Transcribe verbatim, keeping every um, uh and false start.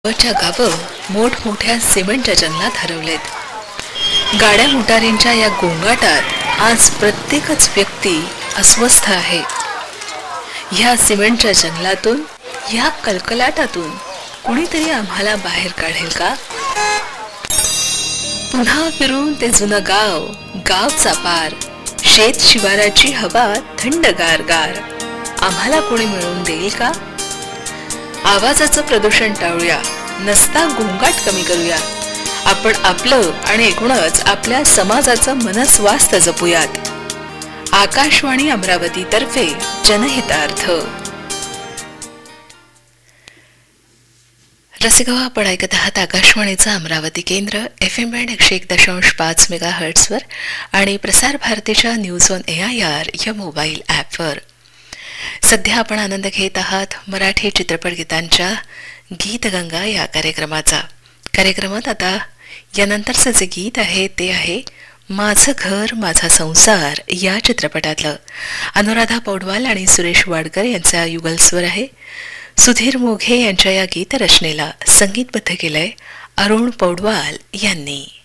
गावाच्या गावं मोठमोठ्या सिमेंटच्या जंगलात हरवलेत. गाड्या मोटारींच्या या गोंगाटात आज प्रत्येकच व्यक्ती अस्वस्थ आहे. ह्या सिमेंटच्या जंगलातून, ह्या कलकलाटातून कुणीतरी आम्हाला बाहेर काढेल का? पुन्हा फिरून ते जुनं गाव, गावचा पार, शेत शिवाराची हवा थंड गार गार आम्हाला कोणी मिळवून देईल का? आवाजाचं प्रदूषण टाळूया, नसता गोंगाट कमी करूया. आपण आपलं आणि एकूणच आपल्या समाजाचं मनस्वास्थ्य जपूयात. आकाशवाणी अमरावती तर्फे जनहितार्थ. रसिका, आपण ऐकत आहात आकाशवाणीचं अमरावती केंद्र एफ एम बँड एकशे एक दशांश पाच मेगा हर्ट्सवर आणि प्रसार भारतीच्या news on A I R या मोबाईल ॲपवर. सध्या आपण आनंद घेत आहात मराठी चित्रपट गीतांच्या गीतगंगा या कार्यक्रमाचा. कार्यक्रमात आता यानंतरचं जे गीत आहे ते आहे माझं घर माझा संसार या चित्रपटातलं. अनुराधा पौडवाल आणि सुरेश वाडकर यांचा युगल स्वर आहे. सुधीर मोघे यांच्या या गीतरचनेला संगीतबद्ध केलंय अरुण पौडवाल यांनी.